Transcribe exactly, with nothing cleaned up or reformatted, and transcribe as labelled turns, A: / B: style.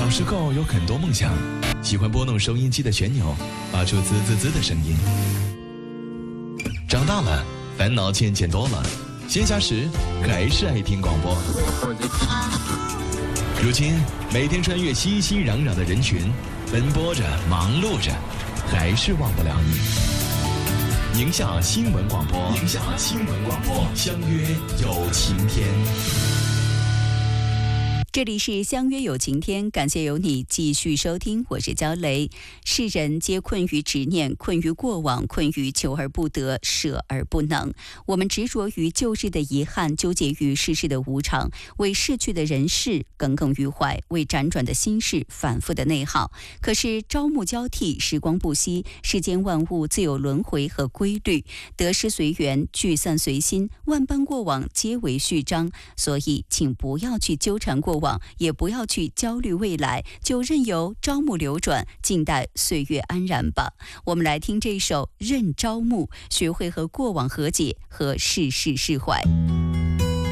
A: 小时候有很多梦想，喜欢拨弄收音机的旋钮，发出滋滋滋的声音。长大了，烦恼渐渐多了，闲暇时还是爱听广播。如今，每天穿越熙熙攘攘的人群，奔波着，忙碌着，还是忘不了你。宁夏新闻广播，宁夏新闻广播，相约有晴天。
B: 这里是相约有晴天，感谢有你继续收听，我是焦雷。世人皆困于执念，困于过往，困于求而不得，舍而不能。我们执着于旧日的遗憾，纠结于世事的无常，为逝去的人事耿耿于怀，为辗转的心事反复的内耗。可是朝暮交替，时光不息，世间万物自有轮回和规律，得失随缘，聚散随心，万般过往皆为序章。所以请不要去纠缠过往，也不要去焦虑未来，就任由朝暮流转，静待岁月安然吧。我们来听这首《任朝暮》，学会和过往和解，和世事释怀。